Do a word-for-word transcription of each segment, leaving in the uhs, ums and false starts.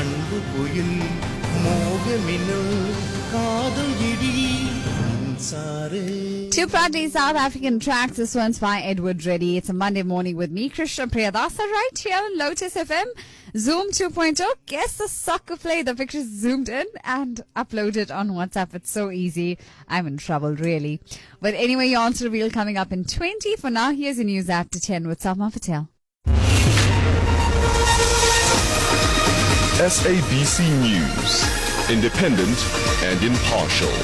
அன்பு புயல் மோகமின்னல் காதல் இடி மின்சாரே. Two Friday South African tracks. This one's by Edward Reddy. It's a Monday morning with me, Krishna Priyadasa, right here on Lotus F M. Zoom two point oh. Guess the soccer play. The picture's zoomed in and uploaded on WhatsApp. It's so easy. I'm in trouble, really. But anyway, your answer reveal coming up in twenty. For now, here's a news after ten with Salma Patel. S A B C News. Independent and impartial.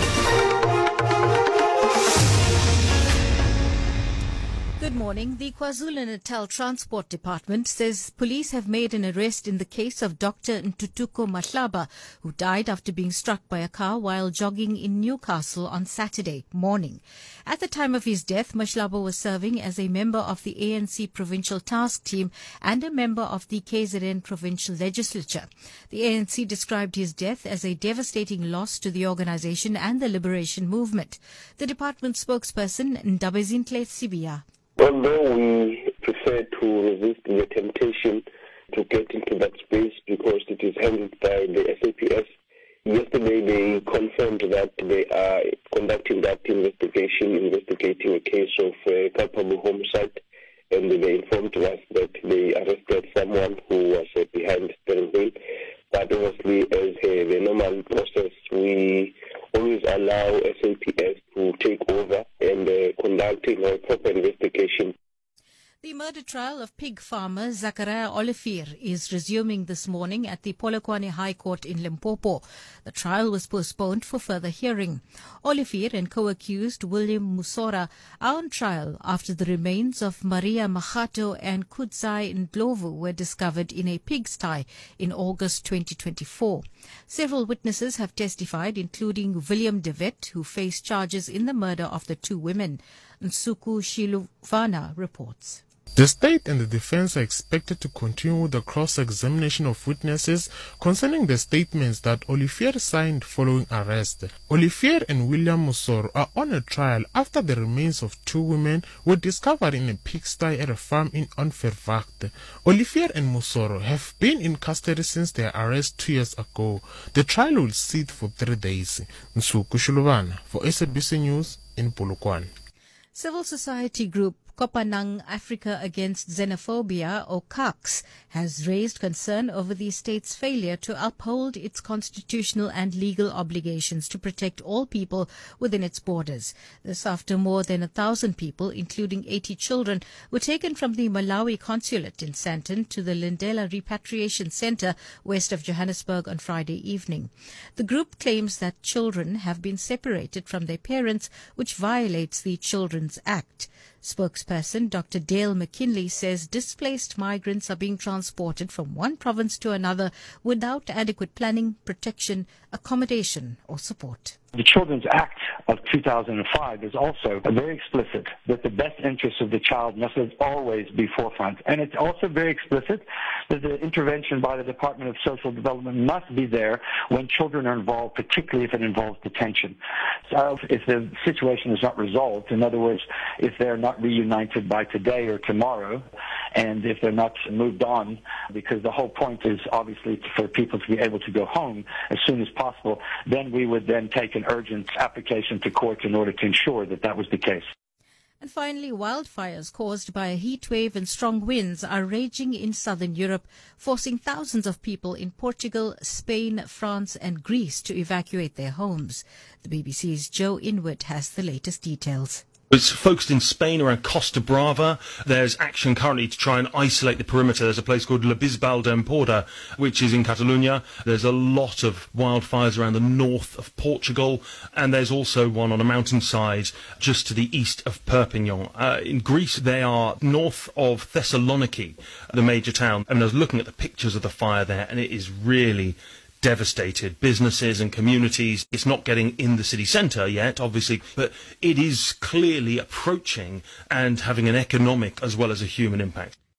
Good morning. The KwaZulu-Natal Transport Department says police have made an arrest in the case of Doctor Ntutuko Mahlaba, who died after being struck by a car while jogging in Newcastle on Saturday morning. At the time of his death, Mahlaba was serving as a member of the A N C Provincial Task Team and a member of the K Z N Provincial Legislature. The A N C described his death as a devastating loss to the organisation and the liberation movement. The department spokesperson, Ndabezinhle Sibiya. Although we prefer to resist the temptation to get into that space because it is handled by the S A P S, yesterday they confirmed that they are conducting that investigation, investigating a case of uh, culpable homicide, and they informed us that they arrested someone who was uh, behind the steering wheel. But obviously, as uh, the normal process, we always allow S A P S to take over and uh, conducting a proper investigation. The murder trial of pig farmer Zachariah Olivier is resuming this morning at the Polokwane High Court in Limpopo. The trial was postponed for further hearing. Olivier and co-accused William Musora are on trial after the remains of Maria Machato and Kudzai Ndlovu were discovered in a pigsty in August twenty twenty-four. Several witnesses have testified, including William De Wet, who faced charges in the murder of the two women. Nsuku Shiluvana reports. The state and the defense are expected to continue the cross-examination of witnesses concerning the statements that Olivier signed following arrest. Olivier and William Musoro are on a trial after the remains of two women were discovered in a pigsty at a farm in Onverwacht. Olivier and Musoro have been in custody since their arrest two years ago. The trial will sit for three days. Nsuku Shiluvana for S A B C News in Polokwane. Civil society group Kopanang Africa Against Xenophobia, or C A X, has raised concern over the state's failure to uphold its constitutional and legal obligations to protect all people within its borders. This after more than a thousand people, including eighty children, were taken from the Malawi consulate in Sandton to the Lindela Repatriation Centre west of Johannesburg on Friday evening. The group claims that children have been separated from their parents, which violates the Children's Act. Spokesperson Doctor Dale McKinley says displaced migrants are being transported from one province to another without adequate planning, protection, accommodation or support. The Children's Act of two thousand five is also very explicit that the best interests of the child must always be forefront. And it's also very explicit that the intervention by the Department of Social Development must be there when children are involved, particularly if it involves detention. So if the situation is not resolved, in other words, if they're not reunited by today or tomorrow, and if they're not moved on, because the whole point is obviously for people to be able to go home as soon as possible, then we would then take an urgent application to court in order to ensure that that was the case. And finally, wildfires caused by a heat wave and strong winds are raging in southern Europe, forcing thousands of people in Portugal, Spain, France and Greece to evacuate their homes. The B B C's Joe Inwood has the latest details. It's focused in Spain around Costa Brava. There's action currently to try and isolate the perimeter. There's a place called La Bisbal d'Empordà, which is in Catalonia. There's a lot of wildfires around the north of Portugal, and there's also one on a mountainside just to the east of Perpignan. Uh, in Greece, they are north of Thessaloniki, the major town. And I was looking at the pictures of the fire there, and it is really devastated businesses and communities. It's not getting in the city centre yet, obviously, but it is clearly approaching and having an economic as well as a human impact.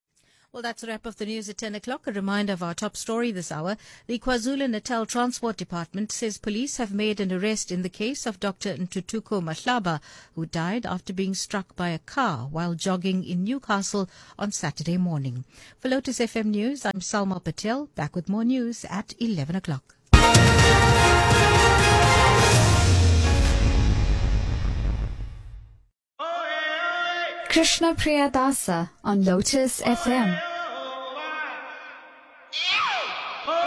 Well, that's a wrap of the news at ten o'clock. A reminder of our top story this hour. The KwaZulu-Natal Transport Department says police have made an arrest in the case of Doctor Ntutuko Mahlaba, who died after being struck by a car while jogging in Newcastle on Saturday morning. For Lotus F M News, I'm Salma Patel, back with more news at eleven o'clock. Krishna Priyadasa on Lotus F M.